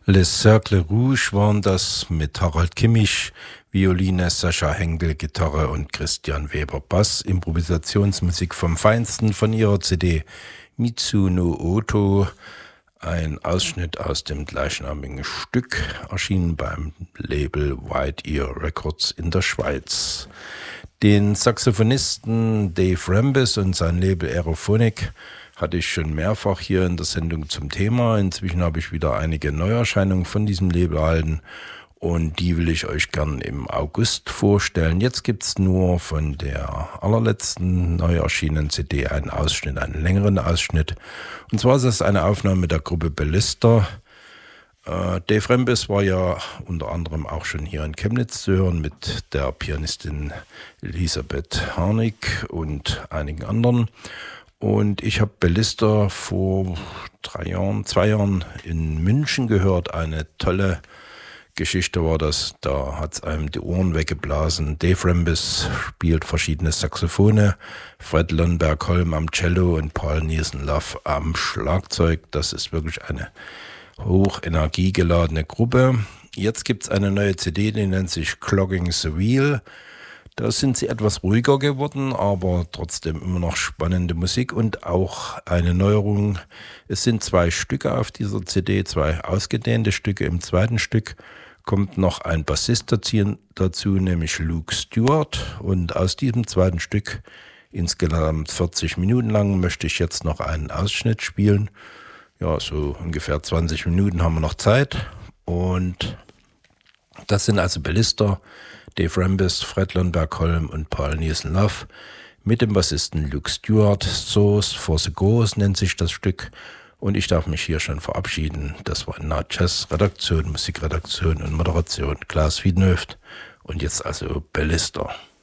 Les Cercles Rouges waren das mit Harald Kimmich, Violine, Sascha Henkel, Gitarre und Christian Weber Bass. Improvisationsmusik vom Feinsten von ihrer CD Mitsuno Oto. Ein Ausschnitt aus dem gleichnamigen Stück, erschienen beim Label White Ear Records in der Schweiz. Den Saxophonisten Dave Rambis und sein Label Aerophonic hatte ich schon mehrfach hier in der Sendung zum Thema. Inzwischen habe ich wieder einige Neuerscheinungen von diesem Label erhalten und die will ich euch gern im August vorstellen. Jetzt gibt es nur von der allerletzten neu erschienenen CD einen Ausschnitt, einen längeren Ausschnitt. Und zwar ist es eine Aufnahme der Gruppe Ballista. Dave Rambis war ja unter anderem auch schon hier in Chemnitz zu hören mit der Pianistin Elisabeth Harnig und einigen anderen. Und ich habe Ballista vor 2 Jahren in München gehört. Eine tolle Geschichte war das. Da hat es einem die Ohren weggeblasen. Dave Rambis spielt verschiedene Saxophone, Fred Lundberg-Holm am Cello und Paul Nielsen-Love am Schlagzeug. Das ist wirklich eine hochenergiegeladene Gruppe. Jetzt gibt es eine neue CD, die nennt sich Clogging the Wheel. Da sind sie etwas ruhiger geworden, aber trotzdem immer noch spannende Musik und auch eine Neuerung. Es sind 2 Stücke auf dieser CD, 2 ausgedehnte Stücke. Im zweiten Stück kommt noch ein Bassist dazu, nämlich Luke Stewart. Und aus diesem zweiten Stück, insgesamt 40 Minuten lang, möchte ich jetzt noch einen Ausschnitt spielen. Ja, so ungefähr 20 Minuten haben wir noch Zeit. Und das sind also Ballista, Dave Rambis, Fred Lundberg-Holm und Paul Nielsen-Love mit dem Bassisten Luke Stewart. Source for the Ghost nennt sich das Stück. Und ich darf mich hier schon verabschieden. Das war eine Jazz-Redaktion, Musikredaktion und Moderation Klaas Wiedenhöft. Und jetzt also Ballista.